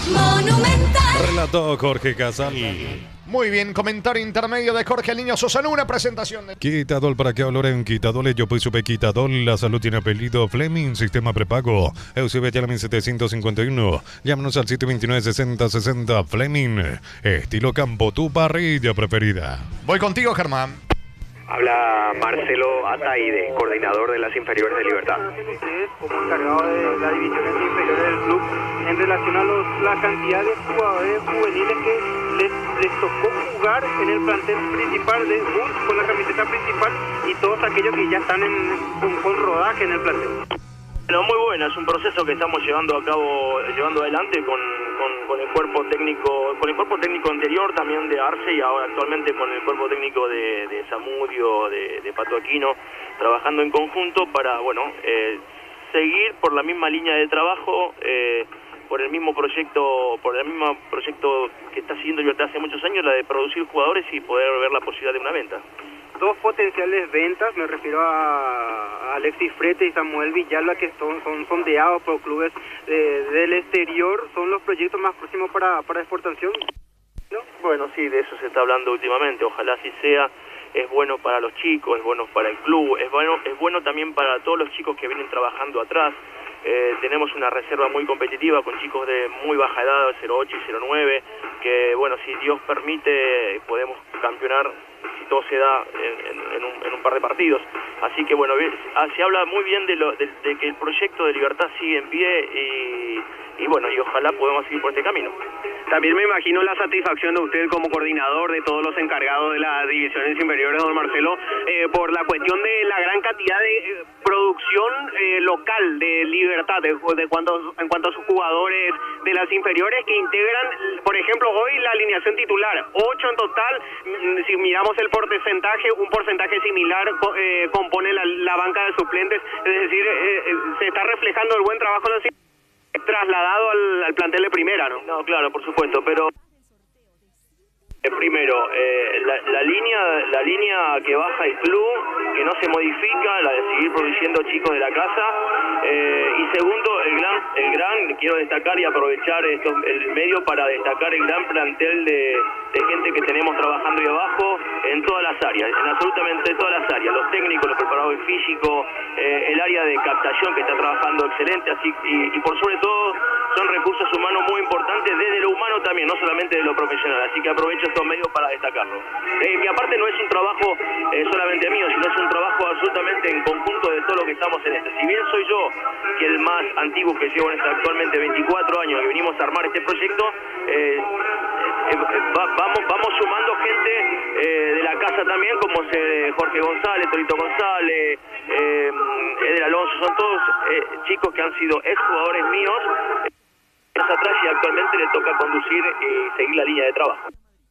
Monumental. Relató Jorge Casal. Muy bien, comentario intermedio de Jorge el Niño Sosa en una presentación de... Quitadol, ¿para qué hablar en Quitadol? Yo pues supe Quitadol, la salud tiene apellido Fleming, sistema prepago. Eusebio Yalamin 751. Llámanos al 729-6060 Fleming. Estilo campo, tu parrilla preferida. Voy contigo, Germán. Habla Marcelo Ataide, coordinador de las inferiores de Libertad. Ustedes, como encargado de las divisiones inferiores del club, en relación a la cantidad de jugadores juveniles que les tocó jugar en el plantel principal de Bull con la camiseta principal y todos aquellos que ya están con rodaje en el plantel. Bueno, muy bueno, es un proceso que estamos llevando adelante con el cuerpo técnico anterior también de Arce y ahora actualmente con el cuerpo técnico de Zamudio, de Pato Aquino, trabajando en conjunto para, seguir por la misma línea de trabajo, por el mismo proyecto que está siguiendo Libertad hace muchos años, la de producir jugadores y poder ver la posibilidad de una venta. Dos potenciales ventas, me refiero a Alexis Frete y Samuel Villalba, que son sondeados por clubes del exterior. ¿Son los proyectos más próximos para exportación? ¿No? Bueno, sí, de eso se está hablando últimamente, ojalá así sea. Es bueno para los chicos, es bueno para el club, es bueno también para todos los chicos que vienen trabajando atrás. Tenemos una reserva muy competitiva con chicos de muy baja edad, 08 y 09, que si Dios permite podemos campeonar si todo se da en un par de partidos. Así que se habla muy bien de que el proyecto de Libertad sigue en pie y ojalá podamos seguir por este camino. También me imagino la satisfacción de usted como coordinador de todos los encargados de las divisiones inferiores, don Marcelo, por la cuestión de la gran cantidad de producción local de Libertad en cuanto a sus jugadores de las inferiores que integran, por ejemplo, hoy la alineación titular, 8 en total. Si miramos el porcentaje, un porcentaje similar compone la banca de suplentes, es decir, se está reflejando el buen trabajo de los trasladado al plantel de primera, ¿no? No, claro, por supuesto, pero primero, la línea que baja el club, que no se modifica, la de seguir produciendo chicos de la casa, y segundo, el gran, quiero destacar y aprovechar el medio para destacar el gran plantel de gente que tenemos trabajando ahí abajo en todas las áreas, en absolutamente todas las áreas, los técnicos, los preparadores físicos, el área de captación que está trabajando excelente, así y por sobre todo son recursos humanos muy importantes desde lo humano también, no solamente de lo profesional, así que aprovecho estos medios para destacarlo. Que aparte no es un trabajo solamente mío, sino es un trabajo absolutamente en conjunto de todo lo que estamos en este. Si bien soy yo que el más antiguo que llevo actualmente 24 años que venimos a armar este proyecto, vamos sumando gente de la casa también, como Jorge González, Torito González, Eder Alonso, son todos chicos que han sido exjugadores míos atrás y actualmente le toca conducir y seguir la línea de trabajo.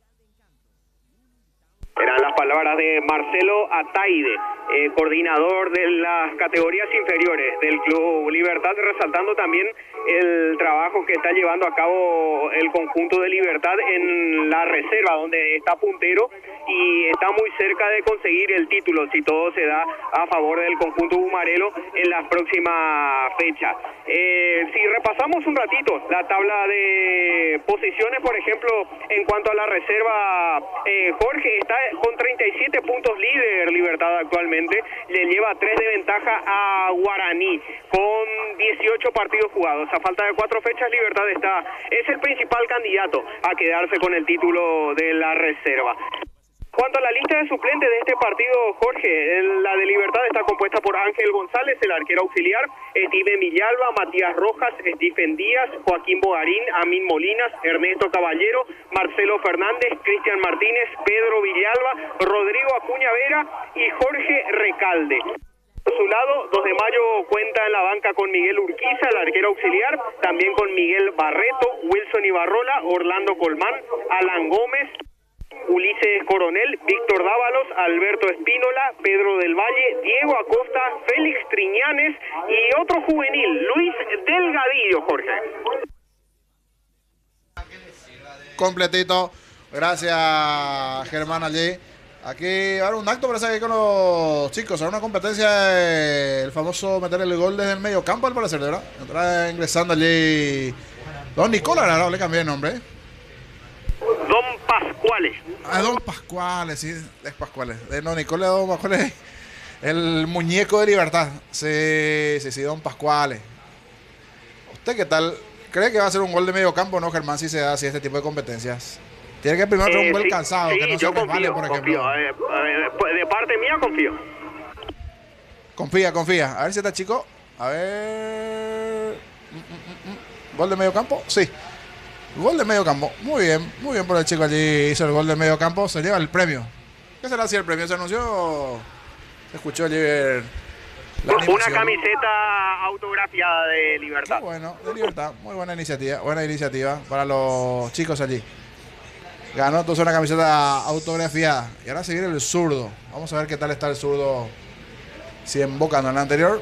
Eran las palabras de Marcelo Ataide, coordinador de las categorías inferiores del Club Libertad, resaltando también el trabajo que está llevando a cabo el conjunto de Libertad en la reserva, donde está puntero y está muy cerca de conseguir el título, si todo se da a favor del conjunto bumarelo en las próximas fechas. Si repasamos un ratito la tabla de posiciones, por ejemplo, en cuanto a la reserva, Jorge está con 37 puntos líder Libertad actualmente, le lleva 3 de ventaja a Guaraní, con 18 partidos jugados. A falta de 4 fechas, Libertad es el principal candidato a quedarse con el título de la reserva. Cuanto a la lista de suplentes de este partido, Jorge, la de Libertad está compuesta por Ángel González, el arquero auxiliar, Steven Villalba, Matías Rojas, Stephen Díaz, Joaquín Bogarín, Amin Molinas, Ernesto Caballero, Marcelo Fernández, Cristian Martínez, Pedro Villalba, Rodrigo Acuña Vera y Jorge Recalde. Por su lado, 2 de Mayo cuenta en la banca con Miguel Urquiza, el arquero auxiliar, también con Miguel Barreto, Wilson Ibarrola, Orlando Colmán, Alan Gómez, Ulises Coronel, Víctor Dávalos, Alberto Espínola, Pedro del Valle, Diego Acosta, Félix Triñanes y otro juvenil, Luis Delgadillo, Jorge. Completito. Gracias, Germán, allí. Aquí va a haber un acto, parece, aquí con los chicos. Será una competencia, el famoso meter el gol desde el medio campo, al parecer, ¿verdad? Entra ingresando allí Don Nicola, ahora le cambié el nombre. Don Pascuales. Don Pascuales, sí, es Pascuales. Don Nicola, Don Pascuales, el muñeco de Libertad. Sí, Don Pascuales. ¿Usted qué tal? ¿Cree que va a ser un gol de medio campo, no, Germán, si se da así este tipo de competencias? Tiene que primero hacer un gol calzado, que no se resbale, por ejemplo. De parte mía confío. Confía. A ver si está chico. A ver. ¿Gol de medio campo? Sí. Gol de medio campo. Muy bien por el chico allí. Hizo el gol de medio campo. Se lleva el premio. ¿Qué será si el premio se anunció? Se escuchó allí una camiseta autografiada de Libertad. Qué bueno, de Libertad. Muy buena iniciativa para los chicos allí. Ganó entonces una camiseta autografiada. Y ahora seguir el zurdo. Vamos a ver qué tal está el zurdo. Si embocando en el anterior.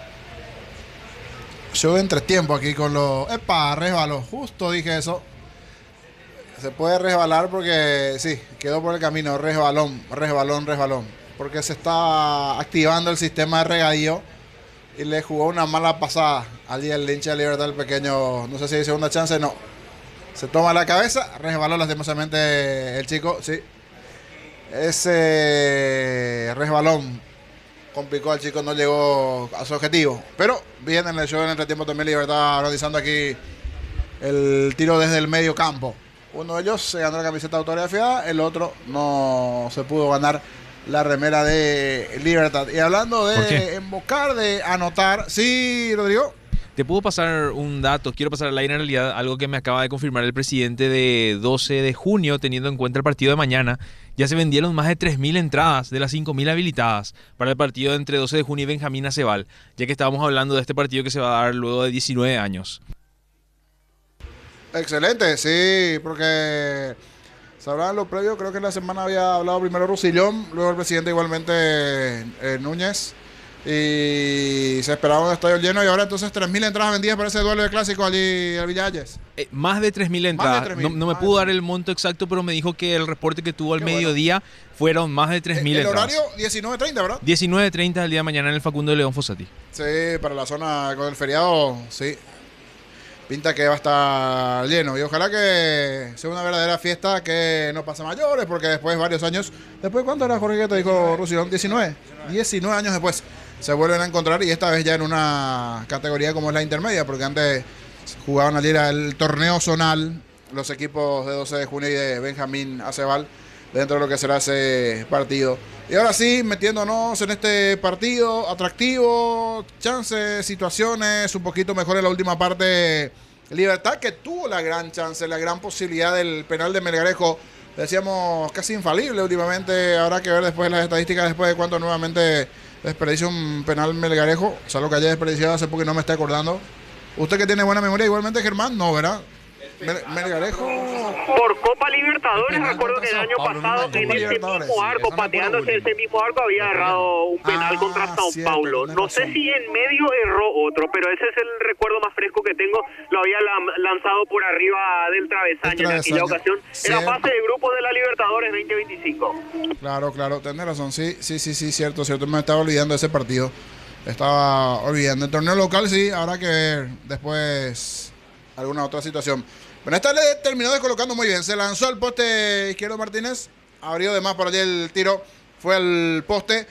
Yo entre tiempo aquí con los... ¡Epa! Resbaló. Justo dije eso. Se puede resbalar porque... Sí, quedó por el camino. Resbalón. Porque se está activando el sistema de regadío. Y le jugó una mala pasada. Allí el hincha de Libertad, el pequeño... No sé si hay segunda chance. No. Se toma la cabeza. Resbaló lastimosamente el chico. Sí. Ese resbalón complicó al chico, no llegó a su objetivo. Pero bien en el show en entretiempo también Libertad organizando aquí el tiro desde el medio campo. Uno de ellos se ganó la camiseta autografiada, el otro no se pudo ganar la remera de Libertad. Y hablando de embocar, de anotar, sí, Rodrigo. Te puedo pasar un dato, quiero pasar al aire en realidad algo que me acaba de confirmar el presidente de 12 de junio, teniendo en cuenta el partido de mañana. Ya se vendieron más de 3.000 entradas de las 5.000 habilitadas para el partido entre 12 de junio y Benjamín Acebal, ya que estábamos hablando de este partido que se va a dar luego de 19 años. Excelente, sí, porque sabrán lo previo, creo que en la semana había hablado primero Rusillón, luego el presidente igualmente Núñez. Y se esperaba un estadio lleno y ahora entonces 3.000 entradas vendidas para ese duelo de clásicos allí al Villalles. Más de 3.000 entradas. No me pudo dar el monto exacto, pero me dijo que el reporte que tuvo al mediodía fueron más de 3.000 entradas. El horario 19:30, ¿verdad? 19:30 el día de mañana en el Facundo de León Fossati. Sí, para la zona con el feriado, sí. Pinta que va a estar lleno y ojalá que sea una verdadera fiesta que no pase mayores, porque después varios años, ¿después cuánto era, Jorge, que te dijo Rusillón? 19 años después se vuelven a encontrar y esta vez ya en una categoría como es la intermedia, porque antes jugaban allí el torneo zonal los equipos de 12 de junio y de Benjamín Acebal dentro de lo que será ese partido. Y ahora sí, metiéndonos en este partido atractivo, chances, situaciones, un poquito mejor en la última parte. Libertad que tuvo la gran chance, la gran posibilidad del penal de Melgarejo. Decíamos casi infalible últimamente, habrá que ver después las estadísticas, después de cuánto nuevamente desperdició un penal Melgarejo, salvo que haya desperdiciado hace poco y no me está acordando. Usted que tiene buena memoria, igualmente Germán, no, ¿verdad? Melgarejo. Por Copa Libertadores, recuerdo que el año pasado en ese mismo arco, pateándose ese mismo arco, había agarrado un penal contra Sao Paulo. No sé si en medio erró otro, pero ese es el recuerdo más fresco que tengo. Lo había lanzado por arriba del travesaño en aquella ocasión. Era fase de grupos de la Libertadores 2025. Claro, tenés razón. Sí, cierto. Me estaba olvidando de ese partido. Estaba olvidando. El torneo local sí, habrá que ver después alguna otra situación. Bueno, esta le terminó descolocando muy bien. Se lanzó al poste izquierdo Martínez. Abrió de más por allí el tiro. Fue al poste.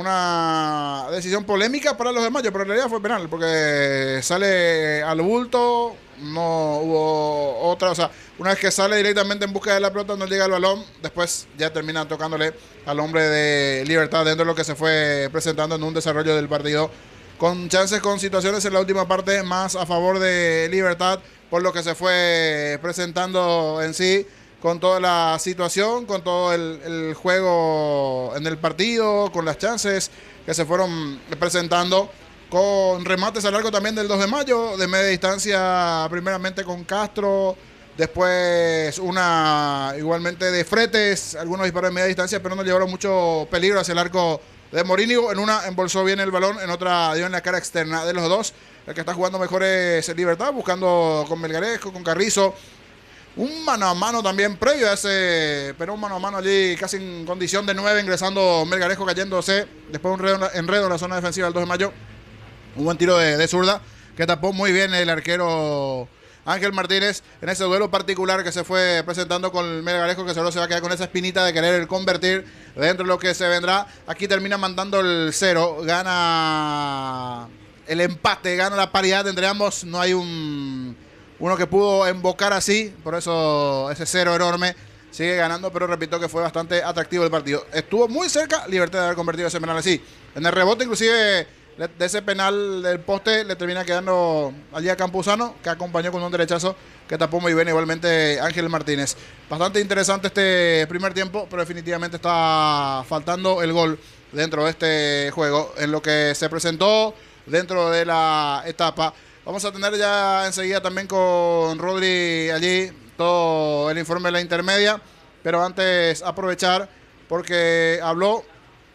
Una decisión polémica para los demás, pero en realidad fue penal porque sale al bulto. No hubo otra. O sea, una vez que sale directamente en busca de la pelota, no llega al balón. Después ya termina tocándole al hombre de Libertad dentro de lo que se fue presentando en un desarrollo del partido. Con chances, con situaciones en la última parte más a favor de Libertad, por lo que se fue presentando en sí, con toda la situación, con todo el juego en el partido, con las chances que se fueron presentando, con remates a largo también del 2 de mayo, de media distancia, primeramente con Castro, después una igualmente de Fretes, algunos disparos de media distancia, pero no llevaron mucho peligro hacia el arco de Morínigo. En una embolsó bien el balón, en otra dio en la cara externa de los dos. El que está jugando mejor es Libertad, buscando con Melgarejo, con Carrizo. Un mano a mano también previo a ese, pero un mano a mano allí casi en condición de 9, ingresando Melgarejo, cayéndose. Después un enredo en la zona defensiva del 2 de mayo. Un buen tiro de zurda que tapó muy bien el arquero Ángel Martínez en ese duelo particular que se fue presentando con el Melgarejo, que solo se va a quedar con esa espinita de querer convertir dentro de lo que se vendrá. Aquí termina mandando el 0, gana el empate, gana la paridad entre ambos. No hay uno que pudo embocar así, por eso ese 0 enorme. Sigue ganando, pero repito que fue bastante atractivo el partido. Estuvo muy cerca Libertad de haber convertido ese penal así. En el rebote, inclusive, de ese penal del poste, le termina quedando allí a Campuzano, que acompañó con un derechazo que tapó muy bien igualmente Ángel Martínez. Bastante interesante este primer tiempo, pero definitivamente está faltando el gol dentro de este juego, en lo que se presentó dentro de la etapa. Vamos a tener ya enseguida también con Rodri allí todo el informe de la intermedia, pero antes aprovechar porque habló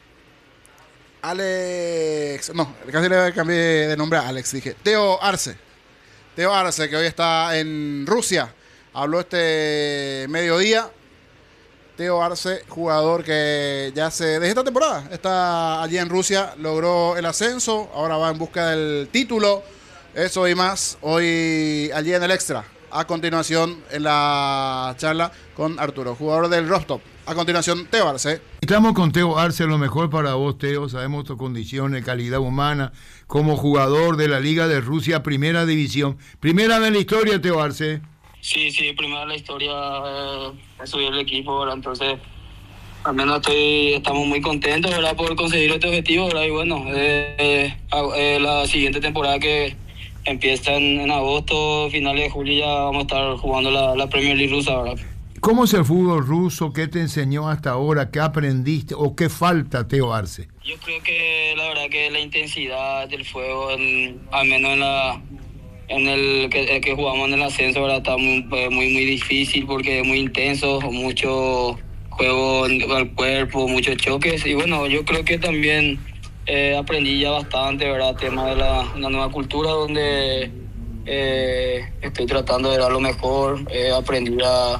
Alex, no, casi le cambié de nombre a Alex, dije Teo Arce, que hoy está en Rusia, habló este mediodía. Teo Arce, jugador que ya desde esta temporada está allí en Rusia, logró el ascenso, ahora va en busca del título, eso y más, hoy allí en el Extra. A continuación, en la charla con Arturo, jugador del Rostov. A continuación, Teo Arce. Estamos con Teo Arce, lo mejor para vos, Teo. Sabemos tus condiciones, calidad humana, como jugador de la Liga de Rusia, Primera División. Primera vez en la historia, Teo Arce. Sí, primera en la historia subir el equipo, ¿verdad? Entonces, al menos estamos muy contentos, ¿verdad? Por conseguir este objetivo, ¿verdad? Y bueno, la siguiente temporada que empieza en agosto, finales de julio, ya vamos a estar jugando la Premier League rusa, ¿verdad? ¿Cómo es el fútbol ruso? ¿Qué te enseñó hasta ahora? ¿Qué aprendiste? ¿O qué falta, Teo Arce? Yo creo que la verdad que la intensidad del juego, al menos en el que jugamos en el ascenso, ¿verdad? Está muy difícil porque es muy intenso, mucho juego al cuerpo, muchos choques. Y bueno, yo creo que también aprendí ya bastante, ¿verdad? Tema de la nueva cultura donde estoy tratando de dar lo mejor. Aprendí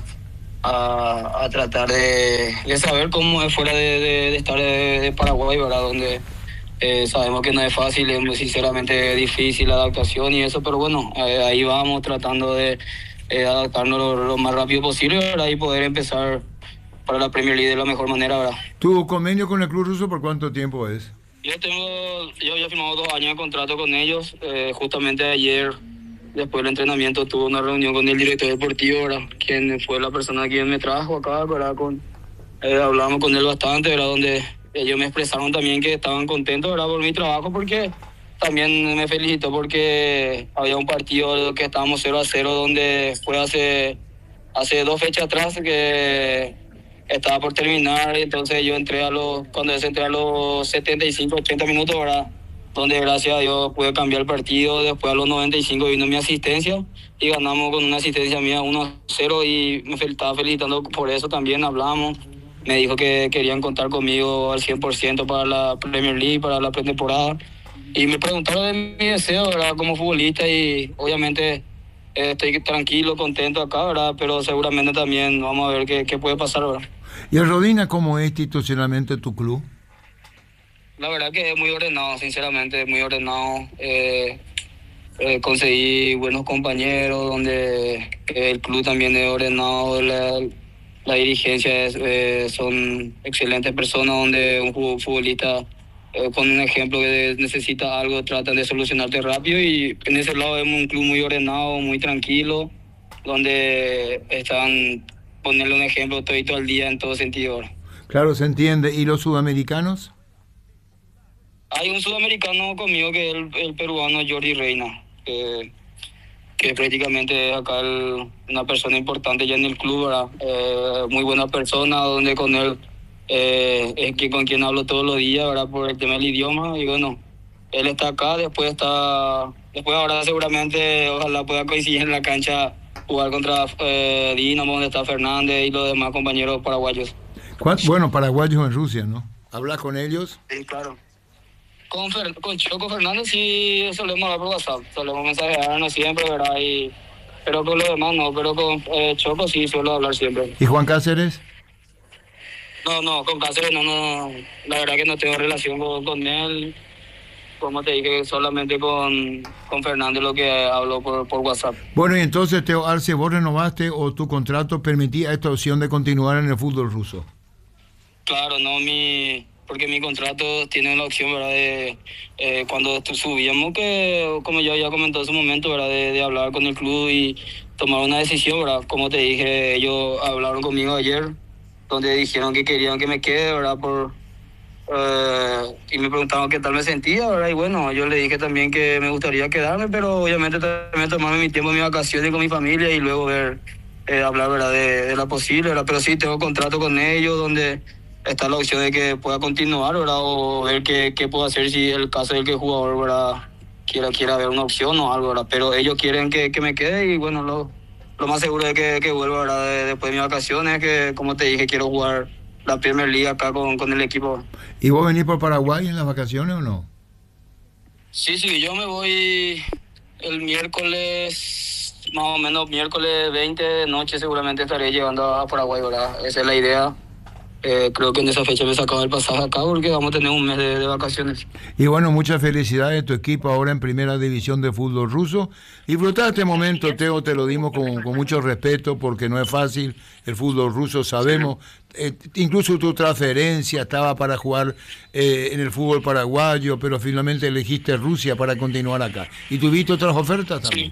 a tratar de saber cómo es fuera de estar de Paraguay, ¿verdad? Donde sabemos que no es fácil, es muy sinceramente difícil la adaptación y eso, pero bueno, ahí vamos tratando de adaptarnos lo más rápido posible, ¿verdad? Y poder empezar para la Premier League de la mejor manera, ¿verdad? ¿Tu convenio con el club ruso por cuánto tiempo es? Yo he firmado 2 años de contrato con ellos. Justamente ayer, después del entrenamiento, tuve una reunión con el director deportivo, ¿verdad? Quien fue la persona quien me trajo acá, ¿verdad? Hablamos con él bastante, ¿verdad? Donde ellos me expresaron también que estaban contentos, ¿verdad? Por mi trabajo, porque también me felicitó porque había un partido que estábamos 0-0, donde fue hace 2 fechas atrás que estaba por terminar. Entonces yo entré cuando entré a los 75, 80 minutos, ¿verdad? Donde gracias a Dios pude cambiar el partido. Después a los 95 vino mi asistencia y ganamos con una asistencia mía 1-0 y me estaba felicitando por eso también. Hablamos, me dijo que querían contar conmigo al 100% para la Premier League, para la pretemporada, y me preguntaron de mi deseo, ¿verdad? Como futbolista, y obviamente estoy tranquilo, contento acá, ¿verdad? Pero seguramente también vamos a ver qué puede pasar, ¿verdad? ¿Y el Rodina cómo es institucionalmente tu club? La verdad que es muy ordenado, sinceramente, muy ordenado. Conseguí buenos compañeros, donde el club también es ordenado, la dirigencia son excelentes personas, donde un futbolista con un ejemplo que necesita algo, tratan de solucionarte rápido, y en ese lado vemos un club muy ordenado, muy tranquilo, donde están ponerle un ejemplo todo el día en todo sentido. Claro, se entiende. ¿Y los sudamericanos? Hay un sudamericano conmigo que es el peruano Jordi Reina, que prácticamente acá una persona importante ya en el club, ¿verdad? Muy buena persona, donde con él es con quien hablo todos los días, ¿verdad? Por el tema del idioma, y bueno, él está acá, después ahora seguramente ojalá pueda coincidir en la cancha, jugar contra Dinamo, donde está Fernández y los demás compañeros paraguayos. Bueno, paraguayos en Rusia, ¿no? ¿Hablas con ellos? Sí, claro. Con Choco Fernández sí solemos hablar por WhatsApp, solemos mensajearnos siempre, ¿verdad? Pero con los demás no, pero con Choco sí suelo hablar siempre. ¿Y Juan Cáceres? No, con Cáceres no, la verdad que no tengo relación con él. como te dije, solamente con Fernando lo que habló por WhatsApp. Bueno, y entonces, Teo Arce, ¿vos renovaste o tu contrato permitía esta opción de continuar en el fútbol ruso? Claro, no, porque mi contrato tiene la opción, ¿verdad? De cuando subíamos, que como yo ya comentó en su momento, ¿verdad? De hablar con el club y tomar una decisión, ¿verdad? Como te dije, ellos hablaron conmigo ayer, donde dijeron que querían que me quede, ¿verdad? Y me preguntaban qué tal me sentía, ¿verdad? Y bueno, yo le dije también que me gustaría quedarme, pero obviamente también tomarme mi tiempo, mis vacaciones con mi familia y luego hablar, ¿verdad? De la posible, ¿verdad? Pero sí, tengo contrato con ellos donde está la opción de que pueda continuar, ¿verdad? O ver qué puedo hacer si el caso es que el jugador, ¿verdad? Quiera ver una opción o algo, ¿verdad? Pero ellos quieren que me quede y bueno, lo más seguro es que vuelva, ¿verdad? Después de mis vacaciones, que como te dije, quiero jugar la Premier League acá con el equipo. ¿Y vos venís por Paraguay en las vacaciones o no? Sí, yo me voy el miércoles, más o menos miércoles 20 de noche seguramente estaré llegando a Paraguay, ¿verdad? Esa es la idea. Creo que en esa fecha me sacaba el pasaje acá porque vamos a tener un mes de vacaciones. Y bueno, muchas felicidades a tu equipo ahora en primera división de fútbol ruso. Disfrutar este momento, Teo, te lo dimos con mucho respeto porque no es fácil el fútbol ruso, sabemos. Incluso tu transferencia estaba para jugar en el fútbol paraguayo, pero finalmente elegiste Rusia para continuar acá. ¿Y tuviste otras ofertas también?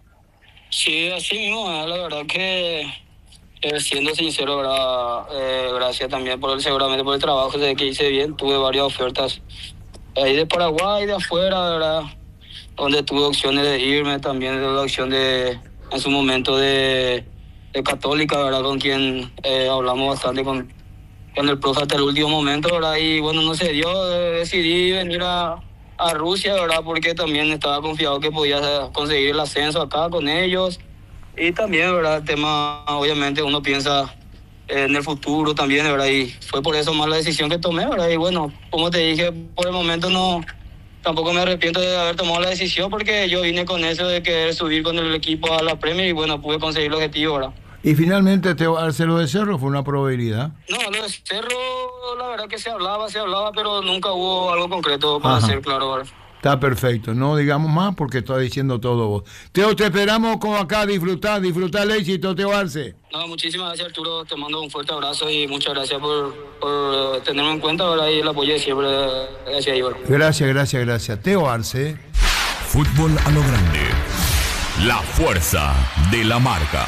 Sí, así mismo, la verdad que... siendo sincero, ¿verdad? Gracias también seguramente por el trabajo que hice bien. Tuve varias ofertas ahí de Paraguay, de afuera, ¿verdad? Donde tuve opciones de irme, también de la opción en su momento de Católica, ¿verdad? Con quien hablamos bastante con el profe hasta el último momento, ¿verdad? Y bueno, no se dio, decidí venir a Rusia, ¿verdad? Porque también estaba confiado que podía conseguir el ascenso acá con ellos. Y también, ¿verdad? El tema, obviamente, uno piensa en el futuro también, ¿verdad? Y fue por eso más la decisión que tomé, ¿verdad? Y bueno, como te dije, por el momento tampoco me arrepiento de haber tomado la decisión porque yo vine con eso de querer subir con el equipo a la Premier y bueno, pude conseguir el objetivo, ¿verdad? Y finalmente, Teo Arce, lo de Cerro fue una probabilidad. No, lo de Cerro, la verdad que se hablaba, pero nunca hubo algo concreto para ser claro, ¿verdad? Está perfecto, no digamos más porque está diciendo todo vos. Teo, te esperamos como acá, disfrutar el éxito, Teo Arce. No, muchísimas gracias, Arturo, te mando un fuerte abrazo y muchas gracias por tenerme en cuenta, ¿verdad? Y el apoyo de siempre hacia ahí, ¿verdad? Gracias. Teo Arce. Fútbol a lo grande. La fuerza de la marca.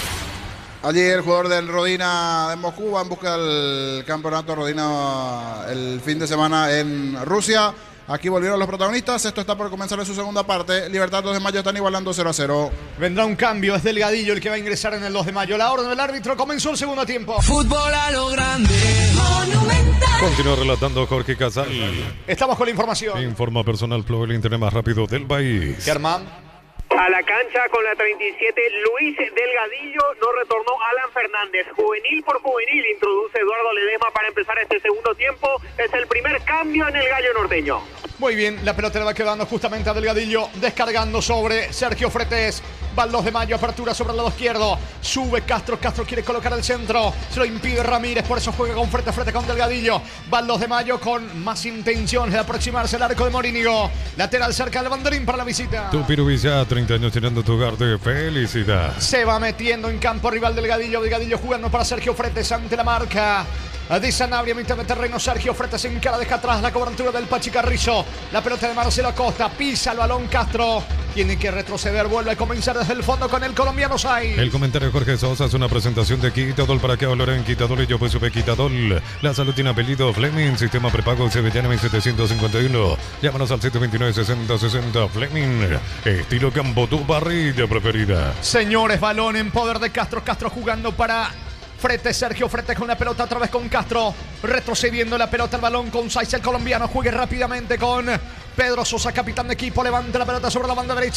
Allí el jugador del Rodina de Moscú va en busca del campeonato Rodina el fin de semana en Rusia. Aquí volvieron los protagonistas. Esto está por comenzar en su segunda parte. Libertad 2 de mayo están igualando 0-0. Vendrá un cambio. Es Delgadillo el que va a ingresar en el 2 de mayo. La orden del árbitro. Comenzó el segundo tiempo. Fútbol a lo grande. Monumental. Continúa relatando Jorge Casal. Estamos con la información. Informa Personal Flow, el internet más rápido del país. Germán. A la cancha con la 37, Luis Delgadillo, no retornó Alan Fernández. Juvenil por juvenil introduce Eduardo Ledesma para empezar este segundo tiempo. Es el primer cambio en el Gallo Norteño. Muy bien, la pelota le va quedando justamente a Delgadillo, descargando sobre Sergio Fretes. Va el 2 de mayo, apertura sobre el lado izquierdo. Sube Castro quiere colocar el centro. Se lo impide Ramírez, por eso juega con Fretes con Delgadillo. Va el 2 de mayo con más intención de aproximarse al arco de Morínigo. Lateral cerca del banderín para la visita. Tu Pirubilla, 30 años tirando tu hogar de felicidad. Se va metiendo en campo rival Delgadillo jugando para Sergio Fretes ante la marca de Sanabria, mitad de terreno. Sergio Fretes en cara, deja atrás la cobertura del Pachi Carrizo. La pelota de Marcelo Acosta, pisa el balón Castro. Tiene que retroceder, vuelve a comenzar desde el fondo con el colombiano Sai. El comentario de Jorge Sosa es una presentación de Quitadol. ¿Para qué hablar en Quitadol? Y yo pues supe Quitadol. La salud tiene apellido Fleming. Sistema prepago Sevillana 1751. Llámanos al 729-6060 Fleming. Estilo campo, tu parrilla preferida. Señores, balón en poder de Castro. Castro jugando para Fretes, Sergio Fretes con la pelota otra vez con Castro. Retrocediendo la pelota, el balón con Saiz, el colombiano. Juegue rápidamente con Pedro Sosa, capitán de equipo. Levanta la pelota sobre la banda derecha.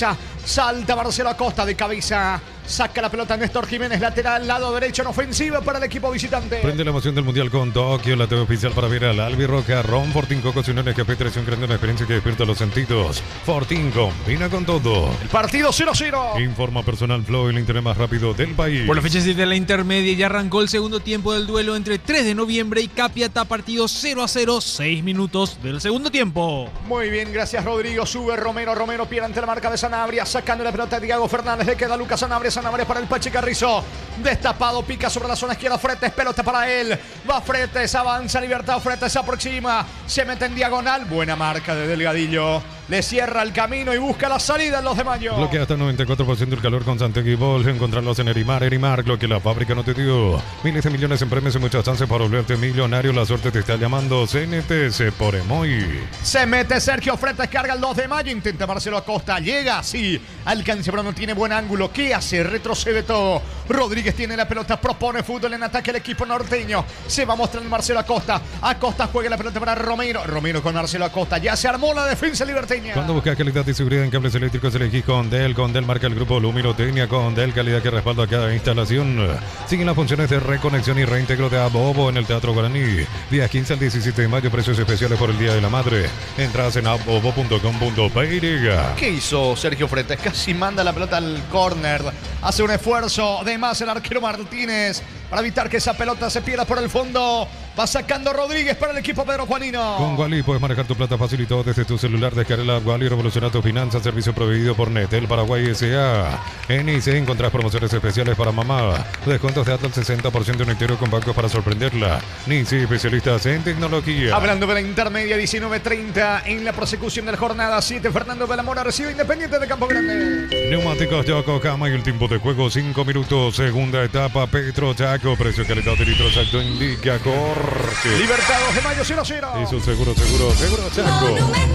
Salta Marcelo Acosta de cabeza. Saca la pelota Néstor Jiménez, lateral, lado derecho en ofensiva para el equipo visitante. Prende la emoción del Mundial con Tokio, la TV oficial para ver al albirroja. Ron Fortín Cocociones que P3, un grande, una experiencia que despierta los sentidos. Fortín combina con todo. El partido 0-0. Informa Personal Flow, el internet más rápido del país. Por la fecha 7 de la intermedia ya arrancó el segundo tiempo del duelo entre 3 de noviembre y Capiatá, partido 0-0, 6 minutos del segundo tiempo. Muy bien, gracias Rodrigo. Sube Romero pierde ante la marca de Sanabria, sacando la pelota de Diego Fernández, le queda Lucas Sanabria para el Pachi Carrizo. Destapado, pica sobre la zona izquierda, Fretes, pelota para él. Va Fretes, avanza Libertad, Fretes se aproxima, se mete en diagonal. Buena marca de Delgadillo. Le cierra el camino y busca la salida en los de Mayo. Bloquea hasta el 94% el calor con Santegui Bol. Encontrarlos en Erimar, lo que la fábrica no te dio. Miles de millones en premios y muchas chances para volverte millonario. La suerte te está llamando. CNTS por Emoy. Se mete Sergio Fretes, carga el 2 de Mayo. Intenta Marcelo Acosta. Llega, sí. Alcance, pero no tiene buen ángulo. ¿Qué hace? Retrocede todo. Rodríguez tiene la pelota. Propone fútbol en ataque el equipo norteño. Se va mostrando Marcelo Acosta. Acosta juega la pelota para Romero. Romero con Marcelo Acosta. Ya se armó la defensa liberteña. Cuando buscas calidad y seguridad en cables eléctricos, elegí Condel. Condel marca el grupo Lumilotecnia. Condel, calidad que respalda a cada instalación. Siguen las funciones de reconexión y reintegro de Abobo en el Teatro Guaraní. Días 15 al 17 de mayo, precios especiales por el Día de la Madre. Entradas en abobo.com.py. ¿Qué hizo Sergio Fretes? Casi manda la pelota al córner. Hace un esfuerzo de más el arquero Martínez para evitar que esa pelota se pierda por el fondo. Va sacando Rodríguez para el equipo Pedro Juanino. Con Wally puedes manejar tu plata fácil y todo desde tu celular. Descarga la Wally, revoluciona tu finanzas. Servicio proveído por Netel Paraguay S.A. En IC encontrás promociones especiales para mamá. Descuentos de hasta el 60% en interior con bancos para sorprenderla. NICI, especialistas en tecnología. Hablando de la intermedia, 19:30 en la prosecución de la jornada 7. Fernando Belamora recibe Independiente de Campo Grande. Neumáticos Yokohama y el tiempo de juego 5 minutos. Segunda etapa Petro Chaco. Precio, calidad de litro exacto indica corte. Libertad 2 de mayo 0-0. Eso seguro Chaco.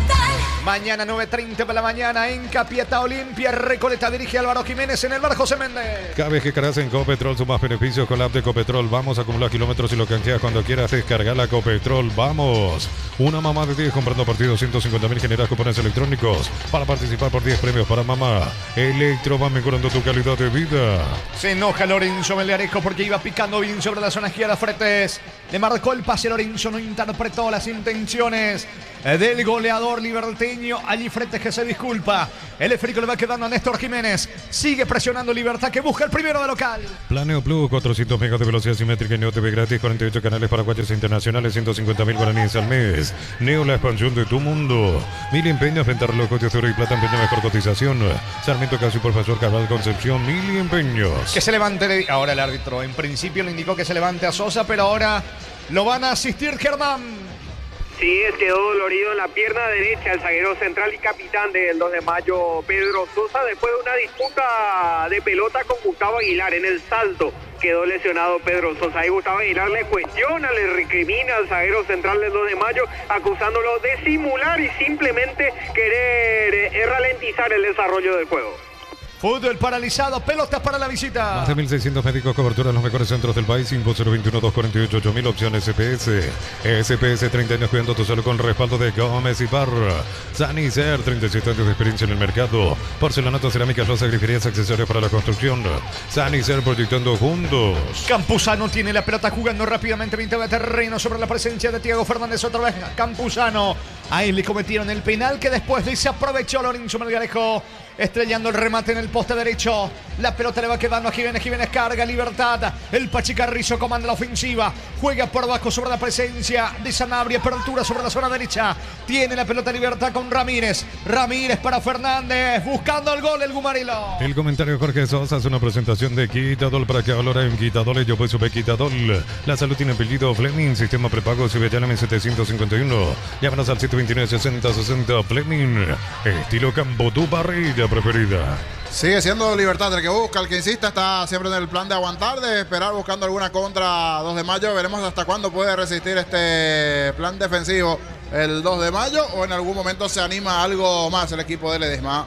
Mañana 9:30 de la mañana en Capiatá Olimpia. Recoleta dirige Álvaro Jiménez en el bar José Méndez. Cada vez que cargas en Copetrol sumas beneficios con la app de Copetrol. Vamos a acumular kilómetros y lo canjeas cuando quieras. Descargar la Copetrol. Vamos. Una mamá de 10 comprando por ti 250.000 generas cupones electrónicos para participar por 10 premios para mamá. Electro va mejorando tu calidad de vida. Se enoja Lorenzo Melgarejo porque iba picando bien sobre la zona izquierda. Fretes le marcó el pase. Lorenzo no interpretó las intenciones del goleador liberteño. Allí Fretes que se disculpa. El esférico le va quedando a Néstor Jiménez. Sigue presionando Libertad que busca el primero de local. Planeo Plus, 400 megas de velocidad simétrica y Neo TV gratis, 48 canales paraguayos e internacionales, 150.000 guaraníes al mes. Neo, la expansión de tu mundo. 1000 empeños, frente a relojes de oro y plata, empeño mejor cotización. Sarmiento Casi, Profesor Cabal, Concepción, 1000 empeños. Que se levante ahora el árbitro. En principio le indicó que se levante a Sosa, pero ahora lo van a asistir Germán. Sí, quedó dolorido en la pierna derecha el zaguero central y capitán del 2 de mayo, Pedro Sosa, después de una disputa de pelota con Gustavo Aguilar en el salto. Quedó lesionado Pedro Sosa. Ahí Gustavo Aguilar le cuestiona, le recrimina al zaguero central del 2 de mayo, acusándolo de simular y simplemente querer ralentizar el desarrollo del juego. Fútbol paralizado, pelotas para la visita. Más de 1.600 médicos, cobertura en los mejores centros del país. 5021-248-8000, opciones SPS. SPS, 30 años cuidando tu salud con respaldo de Gómez y Parra. Sanicer, 37 años de experiencia en el mercado. Porcelanato, cerámicas, losas, griferías, accesorios para la construcción. Sanicer, proyectando juntos. Campuzano tiene la pelota jugando rápidamente 20 de terreno sobre la presencia de Diego Fernández. Otra vez Campuzano. Ahí le cometieron el penal que después desaprovechó Lorenzo Melgarejo. Estrellando el remate en el poste derecho. La pelota le va quedando a Jiménez. Jiménez carga, Libertad. El Pachi Carrizo comanda la ofensiva. Juega por abajo sobre la presencia de Sanabria. Apertura sobre la zona derecha. Tiene la pelota Libertad con Ramírez. Ramírez para Fernández. Buscando el gol el Gumarilo. El comentario de Jorge Sosa es una presentación de Quitadol para que valora en Quitadol. Yo pues supe Quitadol. La salud tiene apellido Fleming. Sistema prepago Ciudadana 751. Llámanos al 729-6060 Fleming. Estilo Campo, tu parrilla preferida. Sigue siendo Libertad el que busca, el que insiste, está siempre en el plan de aguantar, de esperar buscando alguna contra 2 de mayo. Veremos hasta cuándo puede resistir este plan defensivo el 2 de mayo o en algún momento se anima algo más el equipo de Ledesma.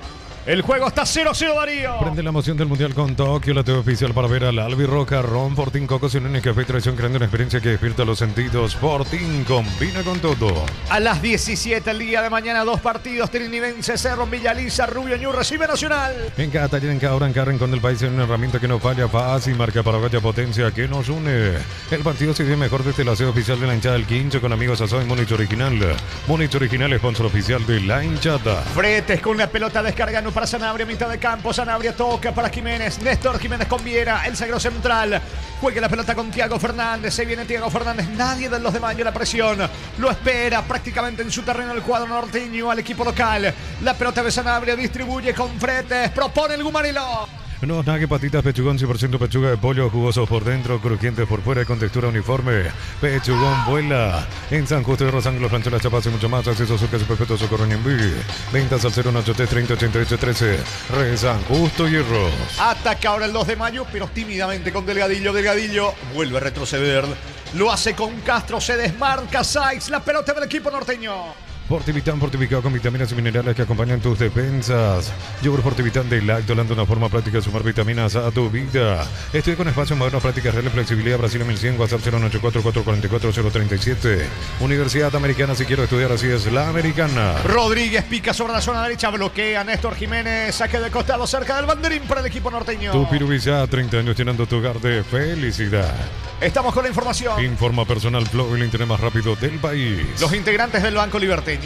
El juego está 0-0, Darío. Prende la emoción del Mundial con Tokio, la TV oficial para ver al Albirroja, Ron, Fortín, Coco, Sinónimo, Café y Traición, creando una experiencia que despierta los sentidos. Fortín combina con todo. A las 17 el día de mañana, 2 partidos. Trinidense, Cerro, Villaliza, Rubio Ñu recibe Nacional. En cada taller, en cada hora, en cada rincón del país, hay una herramienta que no falla, fácil, marca paraguaya, potencia que nos une. El partido se vive mejor desde la sede oficial de la hinchada del Quincho con amigos Asado y Múnich Original. Múnich Original, sponsor oficial de la hinchada. Fretes con la pelota descargando para Sanabria, mitad de campo. Sanabria toca para Jiménez. Néstor Jiménez con Viera, el sagro central. Juega la pelota con Thiago Fernández. Se viene Thiago Fernández. Nadie de los de Mayo, la presión. Lo espera prácticamente en su terreno el cuadro norteño al equipo local. La pelota de Sanabria distribuye con Fretes. Propone el Gumarilo. No, nague, patitas, pechugón, 100% pechuga de pollo, jugosos por dentro, crujientes por fuera, con textura uniforme. Pechugón vuela. En San Justo de Rosanglo, Franchuela, Chapas y mucho más. Acceso a su casa perfecto, Socorro Ñembí. Ventas al 083-30-88-13. Re San Justo Hierro. Ataca ahora el 2 de mayo, pero tímidamente con Delgadillo. Delgadillo vuelve a retroceder. Lo hace con Castro, se desmarca Saiz. La pelota del equipo norteño. Fortivitán, fortificado con vitaminas y minerales que acompañan tus defensas. Yogur Fortivitán de Lacto, dando una forma práctica de sumar vitaminas a tu vida. Estudia con espacio moderno, prácticas reales, flexibilidad, Brasil 1100, WhatsApp 094-444-037. Universidad Americana, si quiero estudiar, así es la americana. Rodríguez pica sobre la zona derecha, bloquea Néstor Jiménez, saque de costado cerca del banderín para el equipo norteño. Tu Pirubizá, 30 años llenando tu hogar de felicidad. Estamos con la información. Informa Personal Flow, el internet más rápido del país. Los integrantes del Banco Liberteño.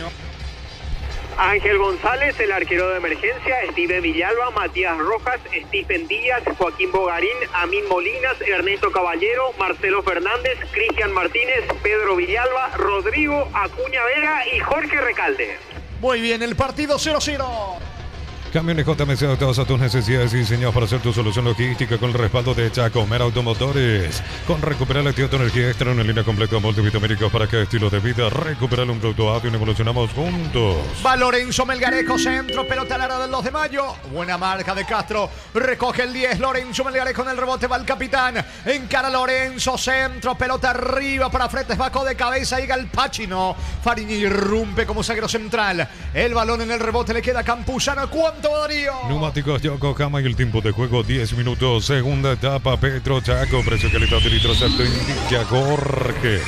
Ángel González, el arquero de emergencia, Steven Villalba, Matías Rojas, Stephen Díaz, Joaquín Bogarín, Amin Molinas, Ernesto Caballero, Marcelo Fernández, Cristian Martínez, Pedro Villalba, Rodrigo Acuña Vera y Jorge Recalde. Muy bien, el partido 0-0. Camiones JMC adaptados a tus necesidades y diseñados para hacer tu solución logística con el respaldo de Chacomer Automotores. Con Recuperar la actividad tu energía extra, una línea completa de multivitamínicos para cada estilo de vida. Recuperar un producto apto y evolucionamos juntos. Va Lorenzo Melgarejo, centro, pelota al área del 2 de mayo. Buena marca de Castro. Recoge el 10, Lorenzo Melgarejo en el rebote, va el capitán. Encara Lorenzo, centro, pelota arriba para Fretes, Baco de cabeza y Galpachino. Fariña irrumpe como zaguero central. El balón en el rebote le queda a Campuzano. ¿Cuánto, Darío? Neumáticos Yokohama y el tiempo de juego 10 minutos. Segunda etapa, Petro Chaco. Precio calidad de litro septo indica Jorge.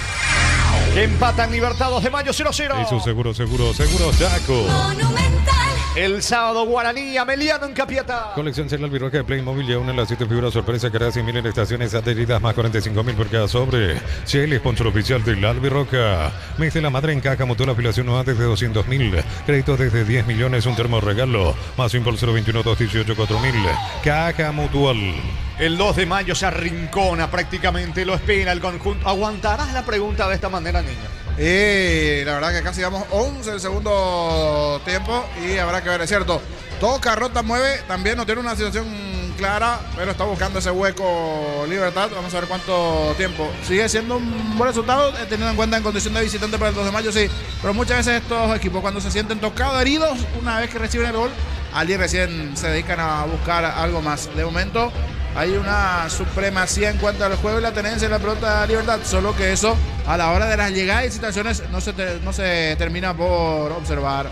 Empatan Libertados de Mayo 0-0. Eso seguro Chaco. Monumental. El sábado Guaraní, Ameliano en Capiatá. Colección celular Birroca de Playmobil y una de las 7 figuras sorpresa que hará 100.000 en estaciones adheridas más 45.000 por cada sobre. Shell, sponsor oficial del Albirroca. Mes de la madre en caja, mutual afiliación no desde 200.000. Créditos desde 10 millones, un termo regalo. Más info al 021-218-4000. Caja mutual. El 2 de mayo se arrincona prácticamente, lo espera el conjunto. ¿Aguantarás la pregunta de esta manera, niño? La verdad que casi vamos 11 el segundo tiempo y habrá que ver, es cierto. Toca, Rota, mueve, también no tiene una situación clara, pero está buscando ese hueco Libertad. Vamos a ver cuánto tiempo. Sigue siendo un buen resultado, teniendo en cuenta en condición de visitante para el 2 de mayo, sí. Pero muchas veces estos equipos cuando se sienten tocados, heridos, una vez que reciben el gol, alguien recién se dedican a buscar algo más. De momento hay una supremacía en cuanto al juego y la tenencia de la pelota de Libertad, solo que eso a la hora de las llegadas y situaciones no se termina por observar.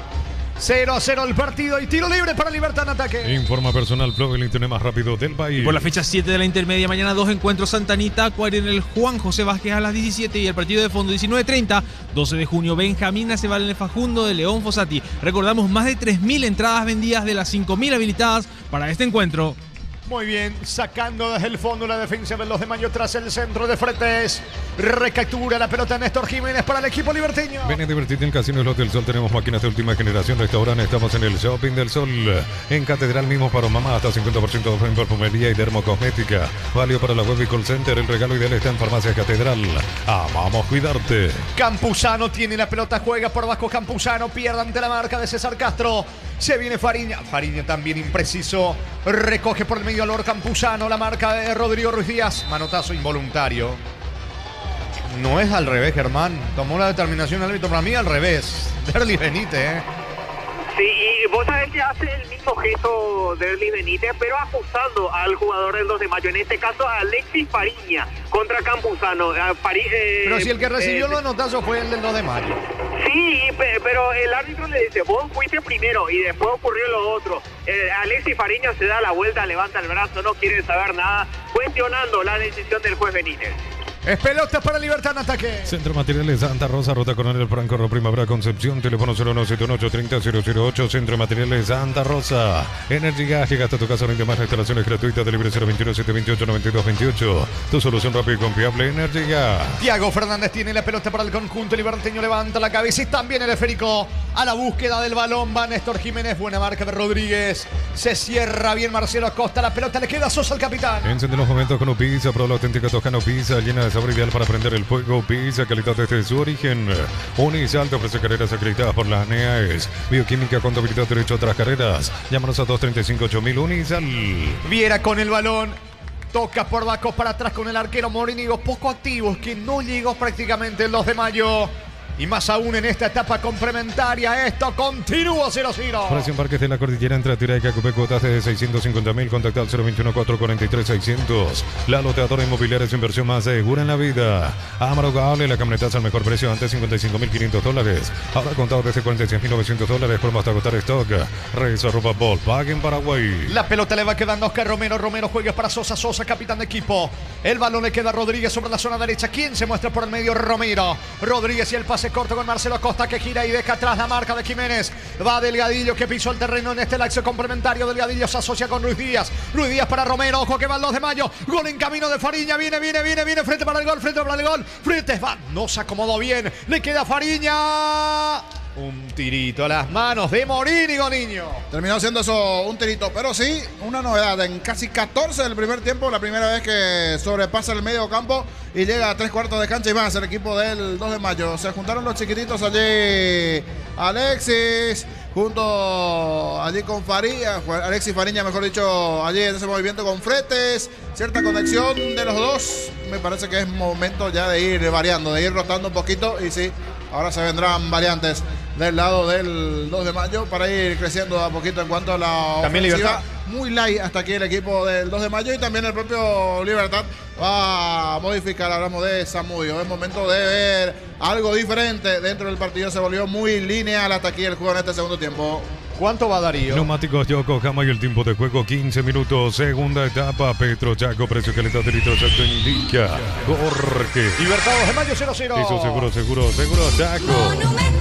0-0 el partido y tiro libre para Libertad en ataque. Informa Personal Flow, el internet más rápido del país. Por la fecha 7 de la intermedia, mañana 2 encuentros Santa Anita, Acuario en el Juan José Vázquez a las 17 y el partido de fondo 19:30. 12 de junio, Benjamín Acebal en el Fajundo de León Fossati. Recordamos más de 3.000 entradas vendidas de las 5.000 habilitadas para este encuentro. Muy bien, sacando desde el fondo la defensa del 2 de mayo tras el centro de Fretes. Recaptura la pelota Néstor Jiménez para el equipo liberteño. Ven a divertirte en Casino Slot del Sol. Tenemos máquinas de última generación, restaurante. Estamos en el Shopping del Sol. En Catedral mismo para mamá, hasta 50% de oferta en perfumería y dermocosmética. Válido para la web y call center. El regalo ideal está en Farmacia Catedral. Amamos cuidarte. Campuzano tiene la pelota, juega por abajo Campuzano, pierde ante la marca de César Castro. Se viene Fariña. Fariña también impreciso. Recoge por el medio Lord Campuzano, la marca de Rodrigo Ruiz Díaz. Manotazo involuntario. No es al revés, Germán. Tomó la determinación el árbitro. Para mí al revés. Derly Benítez, Sí, y vos sabés que hace el mismo gesto Derly Benítez, pero ajustando al jugador del 2 de mayo. En este caso a Alexis Fariña. contra Campuzano. Pero si el que recibió los notazos fue el del 2 de mayo. Sí, pero el árbitro le dice, vos fuiste primero y después ocurrió lo otro. Alexis Fariña se da la vuelta, levanta el brazo, no quiere saber nada, cuestionando la decisión del juez Benítez. Es pelota para Libertad en ataque. Centro Materiales Santa Rosa, Ruta Coronel Franco, Primavera Concepción, teléfono 01718-30-008, Centro Materiales Santa Rosa. Energía que gasta tu casa, rinde más, instalaciones gratuitas, delivery 021-728-9228. Tu solución rápida y confiable, Energía. Thiago Fernández tiene la pelota para el conjunto liberteño, levanta la cabeza y también el esférico a la búsqueda del balón. Va Néstor Jiménez, buena marca de Rodríguez. Se cierra bien Marcelo Acosta, la pelota le queda a Sosa al capitán. Enciende los momentos con Pizza, probó la auténtica Toscano Pizza, llena de sabor ideal para prender el fuego. Pizza, calidad desde su origen. Unisal te ofrece carreras acreditadas por la ANEAES. Bioquímica, contabilidad, derecho a otras carreras. Llámanos a 235-8000 Unisal. Viera con el balón. Toca por Bacos para atrás con el arquero Morínigo. Poco activos, que no llegó prácticamente el 2 de mayo. Y más aún en esta etapa complementaria. Esto continúa 0-0. Operación Parques de la Cordillera entre Atira y Cacupé, cuotas de 650.000. Contacta al 021-443-600. La loteadora inmobiliaria es inversión más segura en la vida. Amaro Gable, la camionetaza al mejor precio, antes $55.500. Ahora contado desde $46.900. Por hasta agotar stock. Reza Ropa Ball, pague en Paraguay. La pelota le va quedando a Oscar Romero. Romero juega para Sosa. Sosa, capitán de equipo. El balón le queda a Rodríguez sobre la zona derecha. ¿Quién se muestra por el medio? Romero. Rodríguez y el pase corto con Marcelo Acosta, que gira y deja atrás la marca de Jiménez. Va Delgadillo, que pisó el terreno en este laxo complementario. Delgadillo se asocia con Luis Díaz. Luis Díaz para Romero. Ojo que va el 2 de mayo. Gol en camino de Fariña. Viene. Frente para el gol. Frente va. No se acomodó bien. Le queda Fariña. Un tirito a las manos de Morínigo, niño. Terminó siendo eso un tirito, pero sí, una novedad. En casi 14 del primer tiempo, la primera vez que sobrepasa el medio campo y llega a 3/4 de cancha y más el equipo del 2 de mayo. Se juntaron los chiquititos allí. Alexis, junto allí con Faría, Alexis Fariña, mejor dicho, allí en ese movimiento con Fretes. Cierta conexión de los dos. Me parece que es momento ya de ir variando, de ir rotando un poquito y sí. Ahora se vendrán variantes del lado del 2 de mayo para ir creciendo a poquito en cuanto a la también ofensiva. Libertad. Muy light hasta aquí el equipo del 2 de mayo y también el propio Libertad va a modificar. Hablamos de Zamudio. Es momento de ver algo diferente dentro del partido. Se volvió muy lineal hasta aquí el juego en este segundo tiempo. ¿Cuánto va Darío? Neumáticos Yokohama y el tiempo de juego 15 minutos. Segunda etapa. Petro Chaco, precio calidad de litro exacto indica Jorge. Libertad 2 de mayo 0-0. Eso seguro Chaco.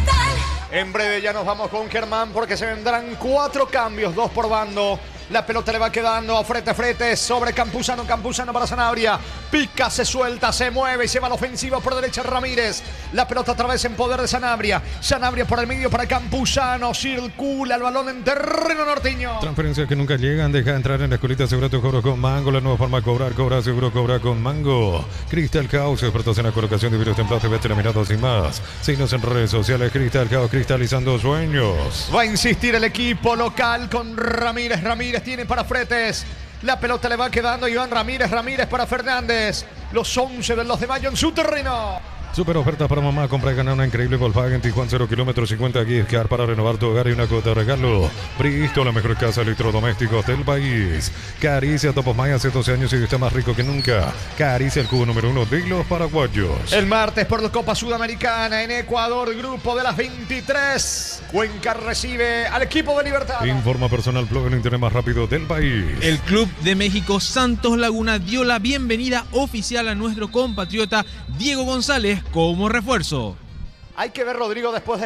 En breve ya nos vamos con Germán porque se vendrán 4 cambios, 2 por bando. La pelota le va quedando a Frete sobre Campuzano para Sanabria. Pica, se suelta, se mueve y se va a la ofensiva por derecha Ramírez. La pelota otra vez en poder de Sanabria. Sanabria por el medio para Campuzano. Circula el balón en terreno norteño. Transferencias que nunca llegan. Deja entrar en la escuelita. Seguro tu cobro con Mango. La nueva forma de cobrar seguro cobra con Mango. Crystal House, expertos en la colocación de vidrios templados, TV terminados y más. Síguenos en redes sociales. Crystal House, cristalizando sueños. Va a insistir el equipo local con Ramírez. Ramírez tiene para Fretes. La pelota le va quedando a Iván Ramírez. Ramírez para Fernández. Los 11 del 2 de mayo en su terreno. Super oferta para mamá. Compra y gana una increíble Volkswagen Tijuana 0 kilómetros 50 gift card para renovar tu hogar y una cuota de regalo. Bristo, la mejor casa de electrodomésticos del país. Caricia Top of Mind, hace 12 años y está más rico que nunca. Caricia, el cubo número 1 de los paraguayos. El martes por la Copa Sudamericana en Ecuador, grupo de las 23. Cuenca recibe al equipo de Libertad. Informa Personal Blog, el internet más rápido del país. El Club de México Santos Laguna dio la bienvenida oficial a nuestro compatriota Diego González como refuerzo. Hay que ver, Rodrigo, después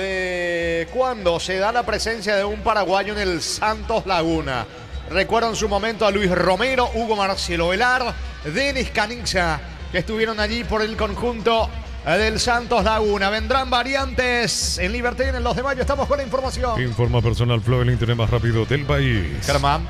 de cuando se da la presencia de un paraguayo en el Santos Laguna. Recuerdo en su momento a Luis Romero, Hugo Marcelo Velar, Denis Canixa, que estuvieron allí por el conjunto del Santos Laguna. Vendrán variantes en Libertad y en el 2 de mayo. Estamos con la información. Informa Personal Flow, el internet más rápido del país. Germán.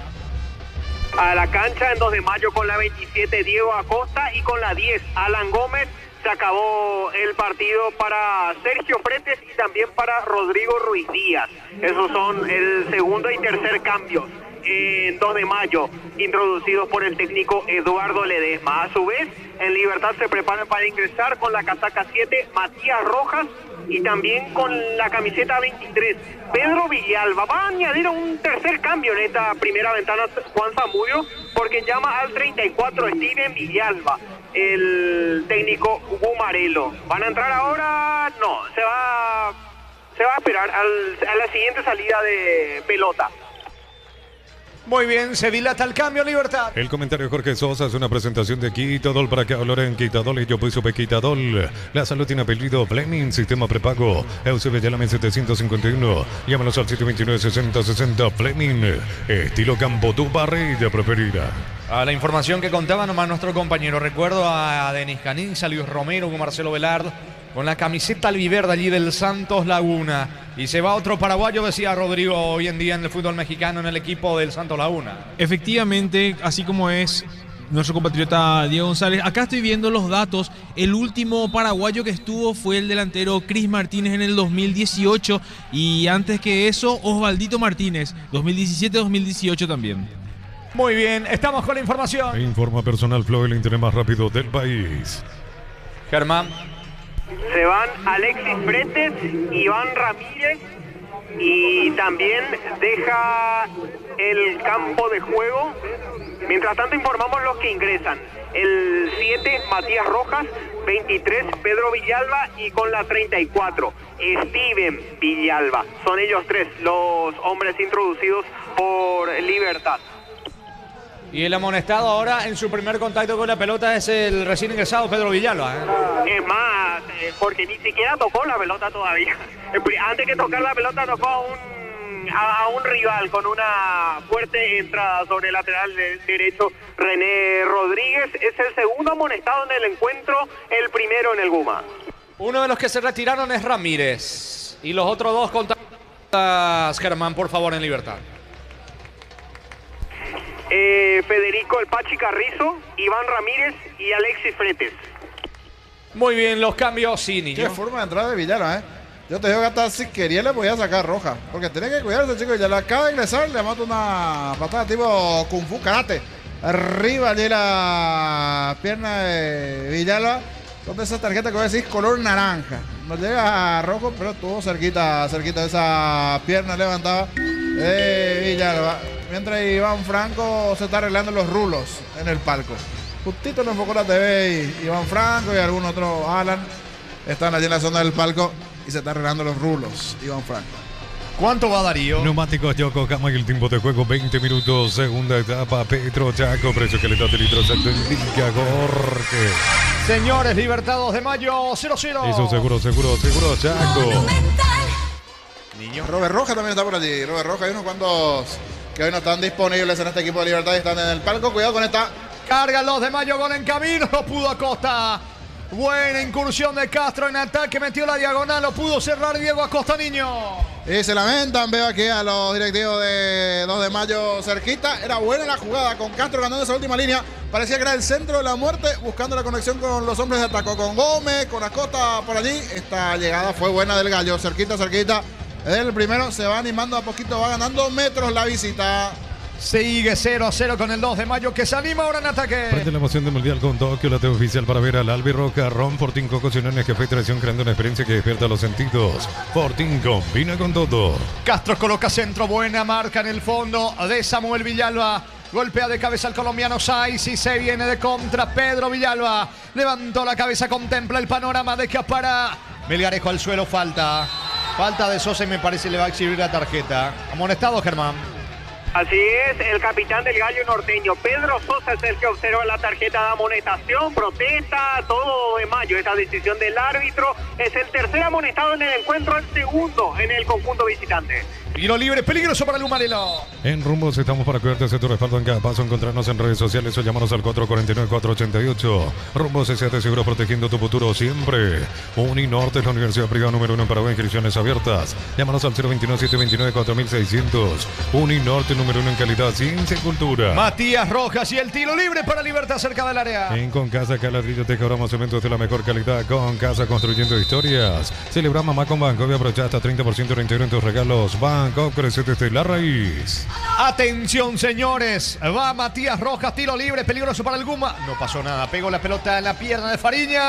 A la cancha en 2 de mayo con la 27 Diego Acosta y con la 10 Alan Gómez. Se acabó el partido para Sergio Fretes y también para Rodrigo Ruiz Díaz. Esos son el segundo y tercer cambio en 2 de mayo, introducidos por el técnico Eduardo Ledesma. A su vez, en Libertad se preparan para ingresar con la casaca 7 Matías Rojas y también con la camiseta 23 Pedro Villalba. Va a añadir un tercer cambio en esta primera ventana Juan Zamudio, porque llama al 34 Steven Villalba. el técnico Gumarelo. ¿Van a entrar ahora? No, se va a esperar a la siguiente salida de pelota. Muy bien, se dilata el cambio, Libertad. El comentario de Jorge Sosa es una presentación de Quitadol para que valoren Quitadol y yo pues supe Quitadol. La salud tiene apellido Fleming, sistema prepago. Eusebio Yalamen 751. Llámanos al 729-6060 Fleming. Estilo Campo, tu parrilla preferida. A la información que contaba nomás nuestro compañero. Recuerdo a Denis Canins, a Luis Romero con Marcelo Velarde, con la camiseta albiverde allí del Santos Laguna. Y se va otro paraguayo, decía Rodrigo, hoy en día en el fútbol mexicano, en el equipo del Santos Laguna. Efectivamente, así como es nuestro compatriota Diego González. Acá estoy viendo los datos. El último paraguayo que estuvo fue el delantero Cris Martínez en el 2018. Y antes que eso, Osvaldito Martínez, 2017-2018 también. Muy bien, estamos con la información. Informa Personal Flow, el internet más rápido del país. Germán. Se van Alexis Fretes, Iván Ramírez y también deja el campo de juego. Mientras tanto informamos los que ingresan. El 7, Matías Rojas, 23, Pedro Villalba y con la 34, Steven Villalba. Son ellos tres los hombres introducidos por Libertad. Y el amonestado ahora en su primer contacto con la pelota es el recién ingresado Pedro Villalba. Es más, porque ni siquiera tocó la pelota todavía. Antes que tocar la pelota tocó a un rival con una fuerte entrada sobre el lateral derecho René Rodríguez. Es el segundo amonestado en el encuentro, el primero en el Guma. Uno de los que se retiraron es Ramírez. Y los otros dos contactos, Germán, por favor, en Libertad. Federico El Pachi Carrizo, Iván Ramírez y Alexis Fretes. Muy bien, los cambios, sí, niño. Qué forma de entrar de Villalba, Yo te digo que hasta si quería le podía sacar roja. Porque tiene que cuidarse, chico. Ya le acaba de ingresar, le mata una patada tipo Kung Fu Karate. Arriba allí la pierna de Villalba. Donde esa tarjeta que voy a decir color naranja. No llega a rojo, pero estuvo cerquita de esa pierna levantada de Villalba. Mientras Iván Franco se está arreglando los rulos en el palco. Justito lo enfocó la TV y Iván Franco y algún otro Alan están allí en la zona del palco y se está arreglando los rulos Iván Franco. ¿Cuánto va Darío? Neumáticos Yokohama y el tiempo de juego 20 minutos, segunda etapa Petro Chaco, precio que le da de litro exacto indica Jorge. Señores, Libertad 2 de mayo, 0-0. Eso seguro Chaco. Niño. Robert Rojas también está por allí. Robert Rojas, hay unos cuantos que hoy no están disponibles en este equipo de Libertad y están en el palco. Cuidado con esta. Cargan los de mayo, gol en camino, lo pudo Acosta. Buena incursión de Castro en ataque, metió la diagonal, lo pudo cerrar Diego Acosta, niño. Y se lamentan, veo aquí a los directivos de 2 de mayo cerquita. Era buena la jugada con Castro ganando esa última línea. Parecía que era el centro de la muerte, buscando la conexión con los hombres de ataque, con Gómez, con Acosta por allí. Esta llegada fue buena del Gallo, cerquita. El primero se va animando a poquito, va ganando metros la visita. Sigue 0-0 con el 2 de mayo que se anima ahora en ataque. Frente a la emoción del Mundial con Tokio, la TV oficial para ver al Albirroca. Ron Fortín Coco Sinónimos que fue traición, creando una experiencia que despierta los sentidos. Fortín combina con todo. Castro coloca centro, buena marca en el fondo de Samuel Villalba. Golpea de cabeza al colombiano Saiz y se viene de contra Pedro Villalba. Levantó la cabeza, contempla el panorama de Capara. Melgarejo al suelo, falta de Sosa y me parece le va a exhibir la tarjeta. Amonestado, Germán. Así es, el capitán del Gallo Norteño, Pedro Sosa, es el que observa la tarjeta de amonestación, protesta, todo de mayo. Esta decisión del árbitro es el tercer amonestado en el encuentro, el segundo en el conjunto visitante. Tiro libre, peligroso para el Humarelo. En Rumbos estamos para cuidarte de tu respaldo en cada paso. Encontrarnos en redes sociales o llámanos al 449-488. Rumbos S.A.T. Seguro, protegiendo tu futuro siempre. Uninorte es la universidad privada número 1 en Paraguay, inscripciones abiertas. Llámanos al 029-729-4600. Uninorte número 1 en calidad, ciencia y cultura. Matías Rojas y el tiro libre para Libertad cerca del área. En Concasa Caladrillo te cobramos cementos de la mejor calidad. Concasa, construyendo historias. Celebra mamá con Banco y aprovecha hasta 30% reintegro en tus regalos. Banco, crece desde la raíz. Atención, señores. Va Matías Rojas, tiro libre, peligroso para el Guma. No pasó nada, pegó la pelota en la pierna de Fariña.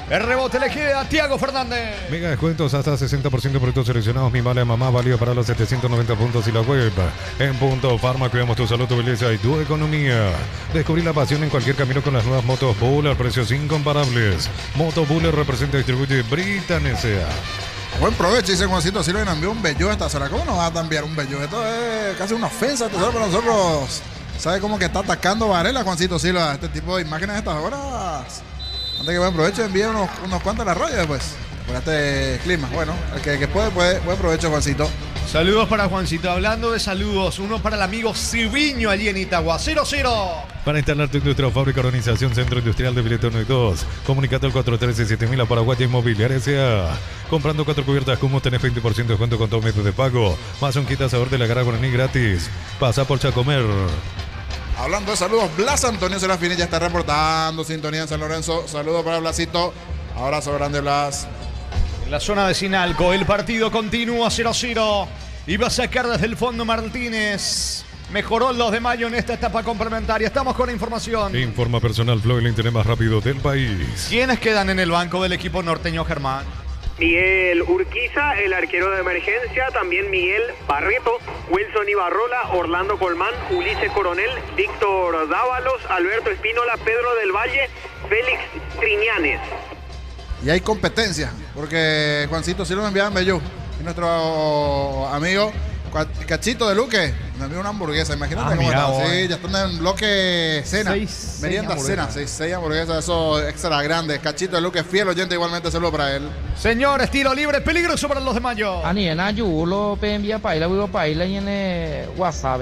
El rebote le queda a Thiago Fernández. Mega descuentos hasta 60% de productos seleccionados. Mi Vale Mamá, válido para los 790 puntos y la web. En Punto Farma cuidamos tu salud, tu belleza y tu economía. Descubrí la pasión en cualquier camino con las nuevas motos Bull a precios incomparables. Moto Bull representa y distribuye Britan S.A. Buen provecho, dice Juancito Silva, y nos envió un bello a esta zona. ¿Cómo nos va a enviar un bello? Esto es casi una ofensa para nosotros. ¿Sabe cómo que está atacando Varela, Juancito Silva? Este tipo de imágenes a estas horas. Antes que buen provecho, envíe unos cuantos a la radio después. Por este clima. Bueno, el que puede, buen provecho, Juancito. Saludos para Juancito. Hablando de saludos, uno para el amigo Civiño allí en Itagua. 0-0. Para instalar tu industria o fábrica, organización, Centro Industrial de Billete 1 y 2. Comunicate al 413-7000 a Paraguay Inmobiliaria S.A. Comprando 4 cubiertas Cumo tenés 20% de descuento con todo método de pago. Más un kit asador de la Gara Guaraní gratis. Pasa por Chacomer. Hablando de saludos, Blas Antonio Serafini ya está reportando sintonía en San Lorenzo. Saludos para Blasito. Abrazo grande, Blas. En la zona de Sinalco, el partido continúa 0-0. Iba a sacar desde el fondo Martínez. Mejoró el 2 de mayo en esta etapa complementaria. Estamos con la información. Informa Personal Flow, el internet más rápido del país. ¿Quiénes quedan en el banco del equipo norteño, Germán? Miguel Urquiza, el arquero de emergencia, también Miguel Barreto, Wilson Ibarrola, Orlando Colmán, Ulises Coronel, Víctor Dávalos, Alberto Espínola, Pedro del Valle, Félix Triñanes. Y hay competencia, porque Juancito Silva me enviaba en Bello. Y nuestro amigo Cachito de Luque me envió una hamburguesa. Imagínate cómo está. Sí, ya están en bloque cena. Merienda cena. 6 hamburguesas, eso extra grandes. Cachito de Luque, fiel oyente, igualmente saludo para él. Señor, estilo libre, peligroso para los de mayo. Ani en ayulo, envía paila, vivo paila y en WhatsApp.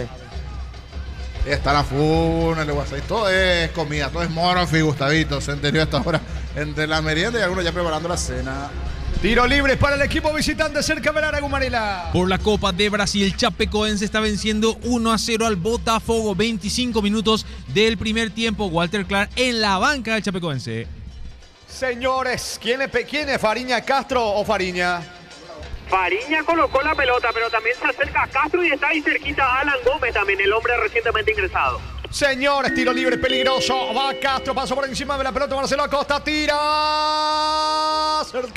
Está la funa, el WhatsApp. Todo es comida, todo es morofi, Gustavito. Se entendió a esta hora entre la merienda y algunos ya preparando la cena. Tiro libre para el equipo visitante cerca de Aragumarela. Por la Copa de Brasil, Chapecoense está venciendo 1-0 al Botafogo. 25 minutos del primer tiempo. Walter Clark en la banca del Chapecoense. Señores, ¿quién es Fariña, Castro o Fariña? Fariña colocó la pelota, pero también se acerca a Castro y está ahí cerquita Alan Gómez también, el hombre recientemente ingresado. Señores, tiro libre peligroso. Va Castro, pasó por encima de la pelota. Marcelo Acosta tira.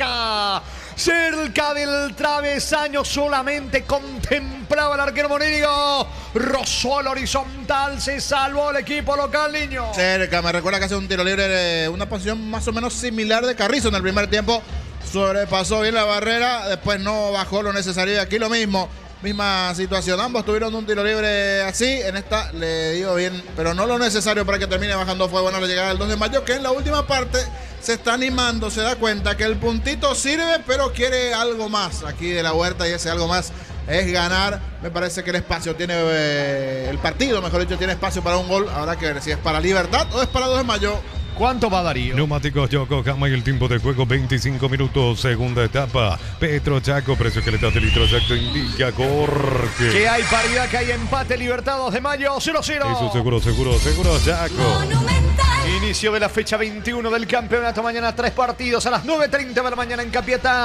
Cerca del travesaño. Solamente contemplaba el arquero Morínigo. Rozó el horizontal. Se salvó el equipo local, niño. Cerca, me recuerda que hace un tiro libre. Una posición más o menos similar de Carrizo en el primer tiempo. Sobrepasó bien la barrera. Después no bajó lo necesario. Y aquí lo mismo. Misma situación, ambos tuvieron un tiro libre así, en esta le dio bien, pero no lo necesario para que termine bajando. Fue buena la llegada del 2 de mayo, que en la última parte se está animando, se da cuenta que el puntito sirve, pero quiere algo más aquí de la Huerta, y ese algo más es ganar. Me parece que el espacio tiene, el partido, mejor dicho, tiene espacio para un gol. Habrá que ver si es para Libertad o es para 2 de mayo. ¿Cuánto va Darío? Neumáticos Yokohama y el tiempo de juego 25 minutos, segunda etapa. Petro Chaco, precio que le da de litro exacto indica Jorge. Que hay paridad, que hay empate, Libertad 2 de mayo, 0-0. Eso seguro, Chaco. Inicio de la fecha 21 del campeonato. Mañana 3 partidos a las 9:30 de la mañana en Capiatá.